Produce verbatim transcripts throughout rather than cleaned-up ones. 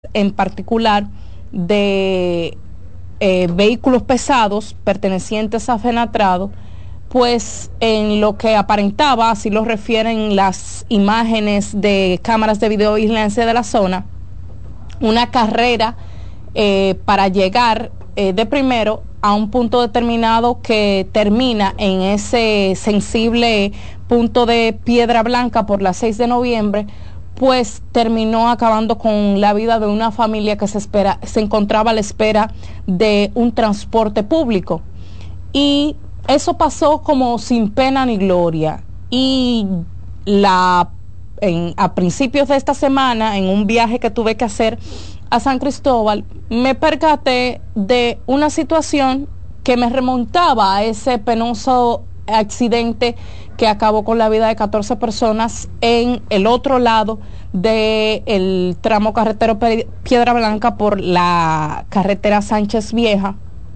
en particular de eh, vehículos pesados pertenecientes a Fenatrado, pues en lo que aparentaba, así lo refieren las imágenes de cámaras de videovigilancia de la zona, una carrera eh, para llegar eh, de primero a un punto determinado que termina en ese sensible punto de Piedra Blanca por las seis de noviembre, pues terminó acabando con la vida de una familia que se espera, se encontraba a la espera de un transporte público. Y eso pasó como sin pena ni gloria. Y la en, a principios de esta semana, en un viaje que tuve que hacer a San Cristóbal, me percaté de una situación que me remontaba a ese penoso accidente que acabó con la vida de catorce personas en el otro lado del tramo carretero Piedra Blanca por la carretera Sánchez Vieja,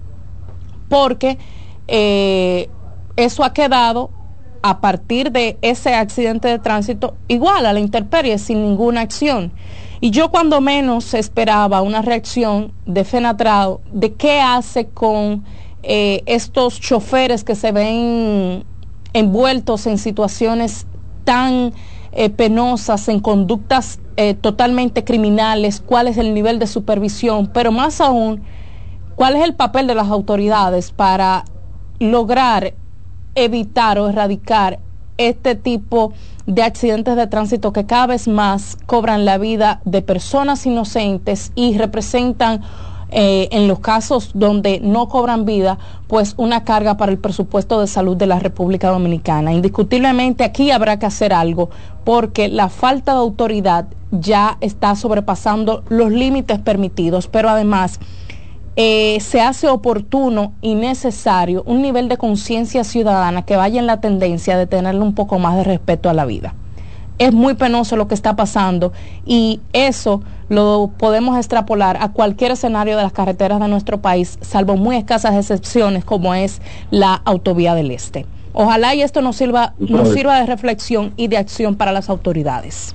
porque eh, eso ha quedado a partir de ese accidente de tránsito igual a la intemperie, sin ninguna acción. Y yo cuando menos esperaba una reacción de Fenatrado de qué hace con eh, estos choferes que se ven envueltos en situaciones tan eh, penosas, en conductas eh, totalmente criminales, cuál es el nivel de supervisión, pero más aún, cuál es el papel de las autoridades para lograr evitar o erradicar este tipo de accidentes de tránsito que cada vez más cobran la vida de personas inocentes y representan eh, en los casos donde no cobran vida, pues una carga para el presupuesto de salud de la República Dominicana. Indiscutiblemente aquí habrá que hacer algo porque la falta de autoridad ya está sobrepasando los límites permitidos, pero además Eh, se hace oportuno y necesario un nivel de conciencia ciudadana que vaya en la tendencia de tenerle un poco más de respeto a la vida. Es muy penoso lo que está pasando y eso lo podemos extrapolar a cualquier escenario de las carreteras de nuestro país, salvo muy escasas excepciones como es la Autovía del Este. Ojalá y esto nos sirva, nos sirva de reflexión y de acción para las autoridades.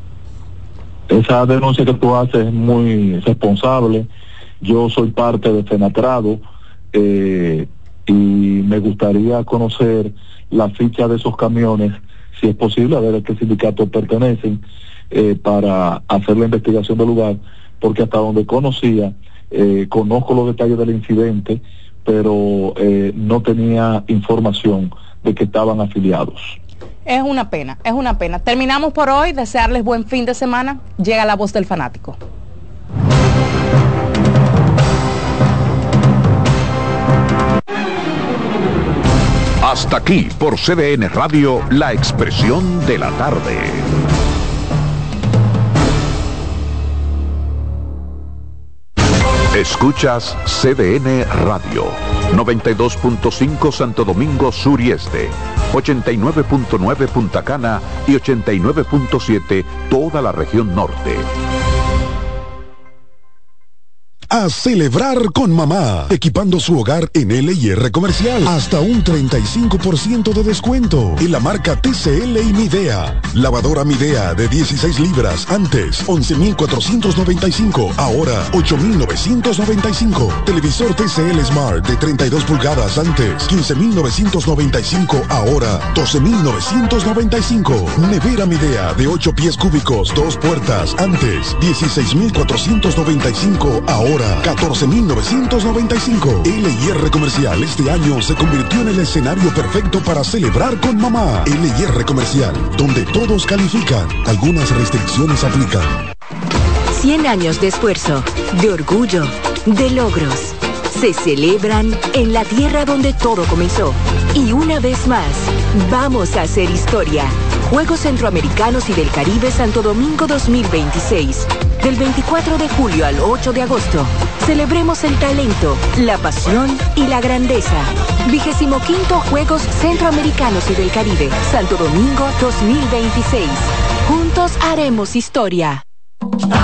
Esa denuncia que tú haces es muy responsable. Yo soy parte de Fenatrado eh, y me gustaría conocer la ficha de esos camiones, si es posible, a ver a qué sindicato pertenecen, eh, para hacer la investigación del lugar, porque hasta donde conocía, eh, conozco los detalles del incidente, pero eh, no tenía información de que estaban afiliados. Es una pena, es una pena. Terminamos por hoy, desearles buen fin de semana. Llega la voz del fanático. Hasta aquí por C D N Radio, la expresión de la tarde. Escuchas C D N Radio, noventa y dos punto cinco Santo Domingo Sur y Este, ochenta y nueve punto nueve Punta Cana y ochenta y nueve punto siete toda la región norte. A celebrar con mamá, equipando su hogar en L y R Comercial. Hasta un treinta y cinco por ciento de descuento en la marca T C L y Midea. Lavadora Midea de dieciséis libras, antes once mil cuatrocientos noventa y cinco, ahora ocho mil novecientos noventa y cinco. Televisor T C L Smart de treinta y dos pulgadas, antes quince mil novecientos noventa y cinco, ahora doce mil novecientos noventa y cinco. Nevera Midea de ocho pies cúbicos, dos puertas, antes dieciséis mil cuatrocientos noventa y cinco, ahora catorce mil novecientos noventa y cinco. L y R Comercial este año se convirtió en el escenario perfecto para celebrar con mamá. L y R Comercial, donde todos califican. Algunas restricciones aplican. cien años de esfuerzo, de orgullo, de logros. Se celebran en la tierra donde todo comenzó. Y una vez más, vamos a hacer historia. Juegos Centroamericanos y del Caribe Santo Domingo dos mil veintiséis. Del veinticuatro de julio al ocho de agosto. Celebremos el talento, la pasión y la grandeza. Vigésimo quinto Juegos Centroamericanos y del Caribe Santo Domingo dos mil veintiséis. Juntos haremos historia.